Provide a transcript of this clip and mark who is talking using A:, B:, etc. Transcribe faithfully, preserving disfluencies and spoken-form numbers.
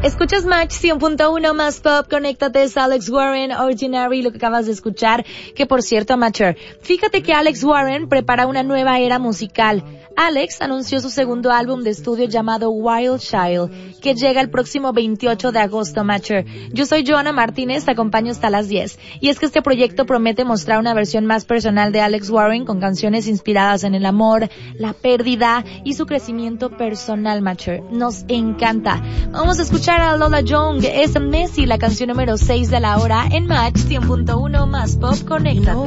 A: Escuchas Match cien punto uno más pop, conéctate, es Alex Warren, Ordinary, lo que acabas de escuchar, que por cierto, Amateur, fíjate que Alex Warren prepara una nueva era musical. Alex anunció su segundo álbum de estudio llamado Wild Child, que llega el próximo veintiocho de agosto, Amateur. Yo soy Joana Martínez, te acompaño hasta las diez. Y es que este proyecto promete mostrar una versión más personal de Alex Warren con canciones inspiradas en el amor, la pérdida y su crecimiento personal, Amateur. Nos encanta. Vamos a escuchar a Lola Young, es Messi, la canción número seis de la hora en Match cien punto uno más pop, conéctate.